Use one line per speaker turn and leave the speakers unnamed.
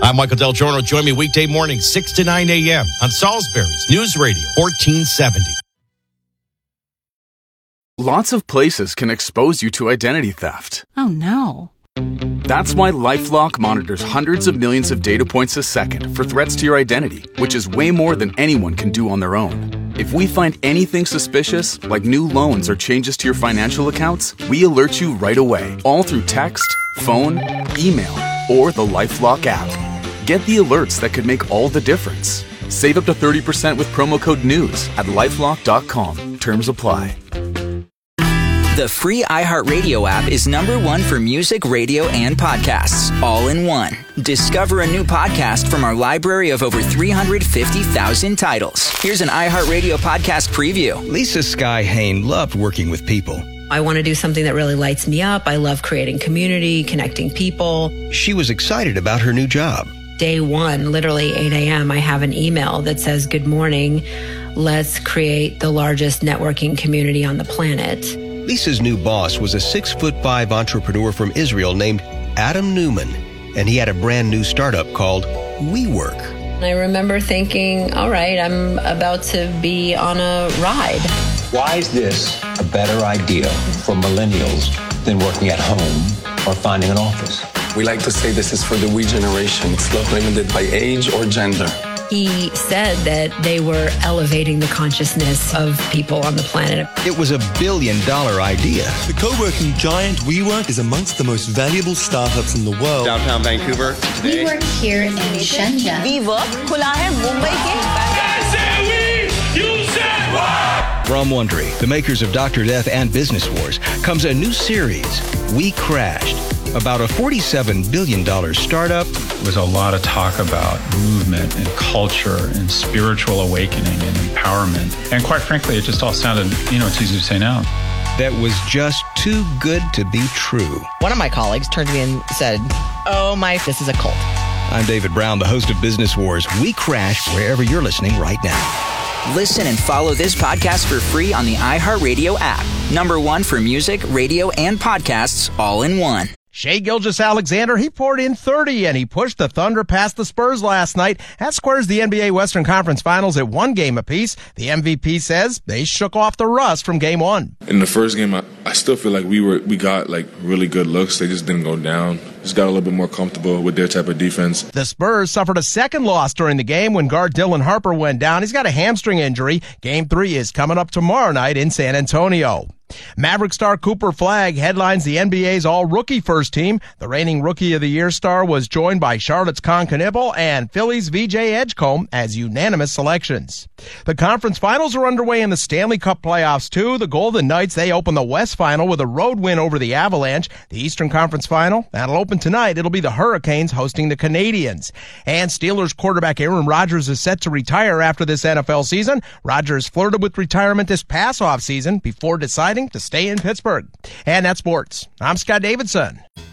I'm Michael Del Giorno. Join me weekday mornings, 6 to 9 a.m. on Salisbury's News Radio, 1470.
Lots of places can expose you to identity theft.
Oh, no.
That's why LifeLock monitors hundreds of millions of data points a second for threats to your identity, which is way more than anyone can do on their own. If we find anything suspicious, like new loans or changes to your financial accounts, we alert you right away, all through text, phone, email, or the LifeLock app. Get the alerts that could make all the difference. Save up to 30% with promo code NEWS at LifeLock.com. Terms apply.
The free iHeartRadio app is #1 for music, radio, and podcasts, all in one. Discover a new podcast from our library of over 350,000 titles. Here's an iHeartRadio podcast preview.
Lisa Sky Hain loved working with people.
I want to do something that really lights me up. I love creating community, connecting people.
She was excited about her new job.
Day one, literally 8 a.m., I have an email that says, "Good morning. Let's create the largest networking community on the planet."
Lisa's new boss was a 6'5" entrepreneur from Israel named Adam Newman, and he had a brand new startup called WeWork.
I remember thinking, all right, I'm about to be on a ride.
Why is this a better idea for millennials than working at home or finding an office?
We like to say this is for the we generation. It's not limited by age or gender.
He said that they were elevating the consciousness of people on the planet.
It was $1 billion idea.
The co-working giant WeWork is amongst the most valuable startups in the world.
Downtown Vancouver today.
We work here in Shenzhen.
WeWork खुला है मुंबई के।
From Wondery, the makers of Dr. Death and Business Wars, comes a new series, We Crashed, about a $47 billion startup.
There was a lot of talk about movement and culture and spiritual awakening and empowerment. And quite frankly, it just all sounded, it's easy to say now.
That was just too good to be true.
One of my colleagues turned to me and said, "Oh my, this is a cult."
I'm David Brown, the host of Business Wars. We Crash wherever you're listening right now.
Listen and follow this podcast for free on the iHeartRadio app. #1 for music, radio, and podcasts, all in one.
Shai Gilgeous-Alexander, he poured in 30 and he pushed the Thunder past the Spurs last night. That squares the NBA Western Conference Finals at 1 game apiece. The MVP says they shook off the rust from game 1.
In the first game, I still feel like we got really good looks. They just didn't go down. Just got a little bit more comfortable with their type of defense.
The Spurs suffered a second loss during the game when guard Dylan Harper went down. He's got a hamstring injury. Game 3 is coming up tomorrow night in San Antonio. Maverick star Cooper Flagg headlines the NBA's all-rookie first team. The reigning Rookie of the Year star was joined by Charlotte's Con Knibbel and Philly's VJ Edgecombe as unanimous selections. The conference finals are underway in the Stanley Cup playoffs, too. The Golden Knights, they open the West Final with a road win over the Avalanche. The Eastern Conference Final, that'll open tonight. It'll be the Hurricanes hosting the Canadiens. And Steelers quarterback Aaron Rodgers is set to retire after this NFL season. Rodgers flirted with retirement this past offseason before deciding to stay in Pittsburgh. And that's sports. I'm Scott Davidson.